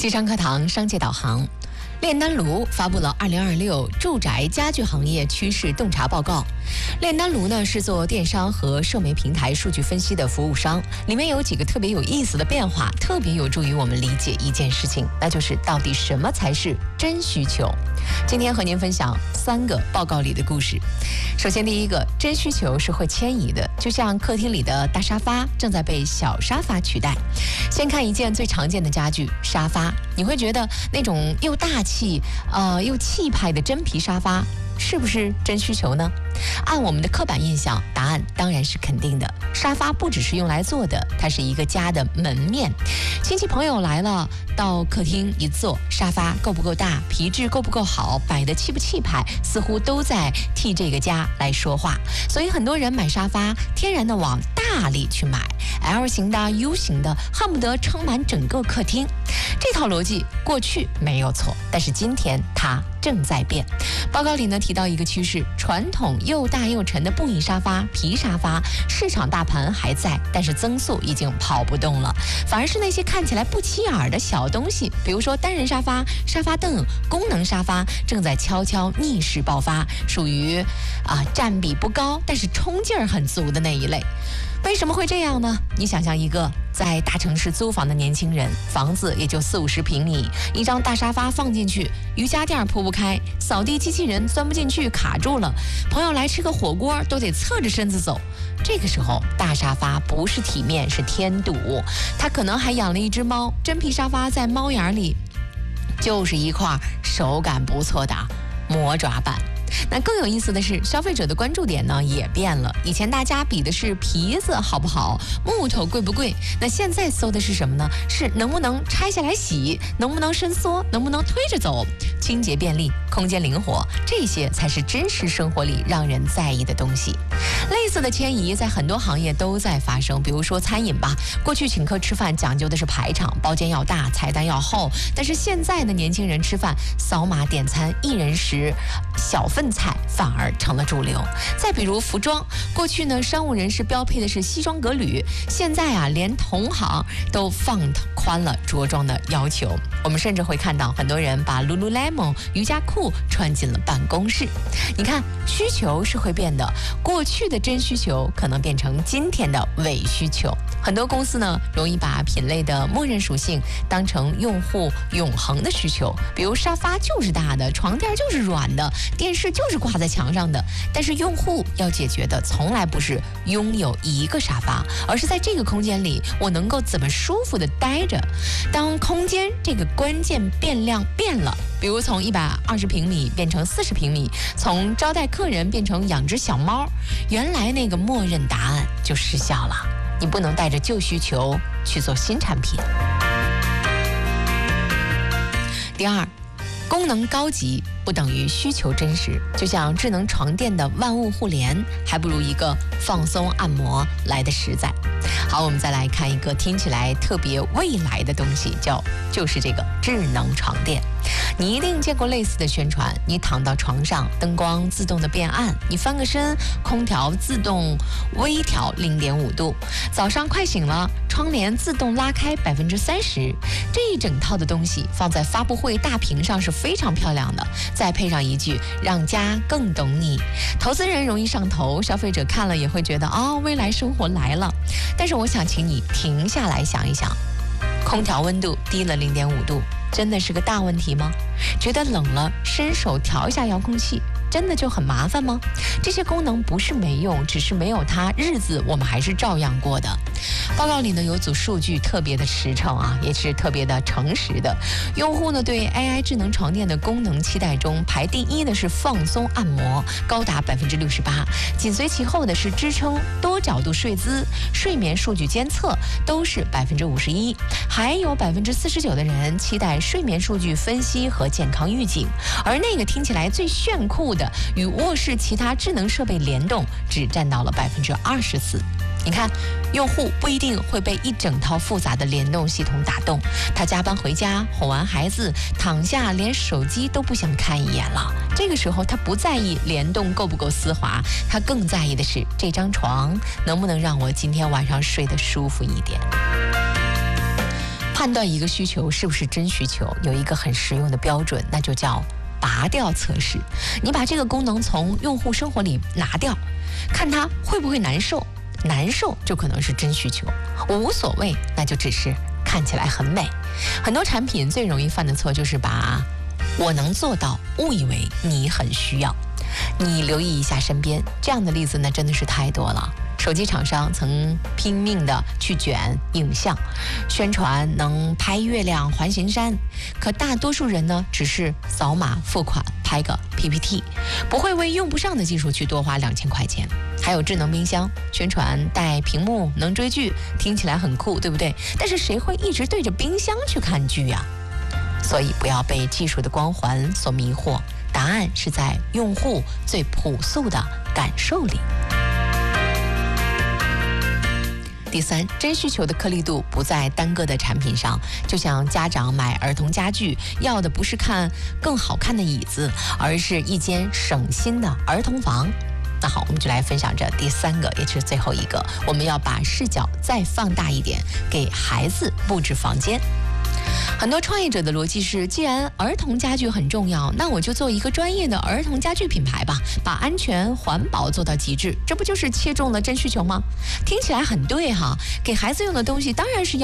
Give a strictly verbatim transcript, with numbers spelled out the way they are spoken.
机商课堂商界导航。炼丹炉发布了二零二六住宅家具行业趋势洞察报告。炼丹炉呢是做电商和社媒平台数据分析的服务商，里面有几个特别有意思的变化，特别有助于我们理解一件事情，那就是到底什么才是真需求。今天和您分享三个报告里的故事。首先第一个，真需求是会迁移的，就像客厅里的大沙发正在被小沙发取代。先看一件最常见的家具沙发，你会觉得那种又大气呃又气派的真皮沙发是不是真需求呢？按我们的刻板印象，答案当然是肯定的。沙发不只是用来坐的，它是一个家的门面。亲戚朋友来了，到客厅一坐，沙发够不够大，皮质够不够好，摆得气不气派，似乎都在替这个家来说话。所以很多人买沙发，天然的往大里去买 ，L 型的、U 型的，恨不得撑满整个客厅。这套逻辑过去没有错，但是今天它正在变。报告里呢提到一个趋势，传统又大又沉的布艺沙发、皮沙发，市场大盘还在，但是增速已经跑不动了。反而是那些看起来不起眼的小东西，比如说单人沙发、沙发凳、功能沙发，正在悄悄逆势爆发，属于啊占比不高，但是冲劲儿很足的那一类。为什么会这样呢？你想象一个在大城市租房的年轻人，房子也就四五十平米，一张大沙发放进去，瑜伽垫铺不开，扫地机器人钻不进去，卡住了，朋友来吃个火锅都得侧着身子走。这个时候大沙发不是体面，是添堵。他可能还养了一只猫，真皮沙发在猫眼里就是一块手感不错的魔爪板。那更有意思的是，消费者的关注点呢也变了。以前大家比的是皮子好不好，木头贵不贵，那现在搜的是什么呢？是能不能拆下来洗，能不能伸缩，能不能推着走，清洁便利，空间灵活，这些才是真实生活里让人在意的东西。类似的迁移在很多行业都在发生，比如说餐饮吧，过去请客吃饭讲究的是排场，包间要大，菜单要厚，但是现在的年轻人吃饭扫码点餐，一人食小份菜反而成了主流。再比如服装，过去呢商务人士标配的是西装革履，现在啊连同行都放宽了着装的要求。我们甚至会看到很多人把 Lululemon 瑜伽裤穿进了办公室。你看，需求是会变的，过去的真需求可能变成今天的伪需求。很多公司呢容易把品类的默认属性当成用户永恒的需求，比如沙发就是大的，床垫就是软的，电视就是挂在墙上的。但是用户要解决的从来不是拥有一个沙发，而是在这个空间里我能够怎么舒服的待着。当空间这个关键变量变了，比如从一百二十平米变成四十平米，从招待客人变成养只小猫，原来那个默认答案就失效了。你不能带着旧需求去做新产品。第二，功能高级不等于需求真实，就像智能床垫的万物互联，还不如一个放松按摩来的实在。好，我们再来看一个听起来特别未来的东西，叫就是这个智能床垫。你一定见过类似的宣传，你躺到床上，灯光自动的变暗，你翻个身，空调自动微调零点五度，早上快醒了，窗帘自动拉开百分之三十。这一整套的东西放在发布会大屏上是非常漂亮的，再配上一句让家更懂你，投资人容易上头，消费者看了也会觉得哦，未来生活来了。但是我想请你停下来想一想，空调温度低了零点五度，真的是个大问题吗？觉得冷了，伸手调一下遥控器，真的就很麻烦吗？这些功能不是没用，只是没有它，日子我们还是照样过的。报告里呢有组数据特别的实诚啊，也是特别的诚实的。用户呢对 A I 智能床垫的功能期待中，排第一的是放松按摩，高达百分之六十八，紧随其后的是支撑多角度睡姿、睡眠数据监测，都是百分之五十一，还有百分之四十九的人期待睡眠数据分析和健康预警，而那个听起来最炫酷的与卧室其他智能设备联动，只占到了百分之二十四。你看，用户不一定会被一整套复杂的联动系统打动，他加班回家，哄完孩子，躺下连手机都不想看一眼了。这个时候他不在意联动够不够丝滑，他更在意的是这张床能不能让我今天晚上睡得舒服一点。 判断一个需求是不是真需求，有一个很实用的标准，那就叫拔掉测试。你把这个功能从用户生活里拿掉，看它会不会难受，难受就可能是真需求，我无所谓，那就只是看起来很美。很多产品最容易犯的错就是把我能做到误以为你很需要。你留意一下身边这样的例子呢，真的是太多了。手机厂商曾拼命的去卷影像，宣传能拍月亮环形山，可大多数人呢只是扫码付款拍个 P P T， 不会为用不上的技术去多花两千块钱。还有智能冰箱，宣传带屏幕能追剧，听起来很酷，对不对？但是谁会一直对着冰箱去看剧呀？所以不要被技术的光环所迷惑，答案是在用户最朴素的感受里。第三，真需求的颗粒度不在单个的产品上，就像家长买儿童家具，要的不是看更好看的椅子，而是一间省心的儿童房。那好，我们就来分享这第三个，也是最后一个，我们要把视角再放大一点，给孩子布置房间。很多创业者的逻辑是，既然儿童家具很重要，那我就做一个专业的儿童家具品牌吧，把安全环保做到极致，这不就是切中了真需求吗？听起来很对哈，给孩子用的东西当然是要